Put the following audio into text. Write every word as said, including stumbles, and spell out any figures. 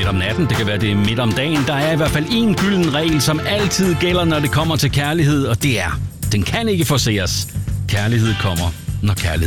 om natten, det kan være det er midt om dagen. Der er i hvert fald en gylden regel, som altid gælder, når det kommer til kærlighed, og det er, den kan ikke forceres. Kærlighed kommer, når kærlighed